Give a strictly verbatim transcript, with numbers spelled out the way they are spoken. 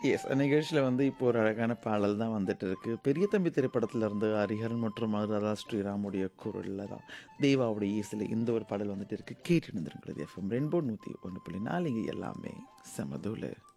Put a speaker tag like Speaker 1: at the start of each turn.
Speaker 1: S. நிகழ்ச்சியில வந்து இப்போ ஒரு அழகான பாடல் தான் வந்துட்டு இருக்கு. பெரிய தம்பி திரைப்படத்துல இருந்து ஹரிஹரன் மற்றும் ராதா ஸ்ரீராமுடைய குரல்ல தான் தேவாவுடைய இசையில இந்த ஒரு பாடல் வந்துட்டு இருக்கு. கேட்டு இருந்திருக்கிறது எஃப்எம் ரெயின்போ நூற்று ஒன்று புள்ளி நான்கு இங்க எல்லாமே சமதூளு.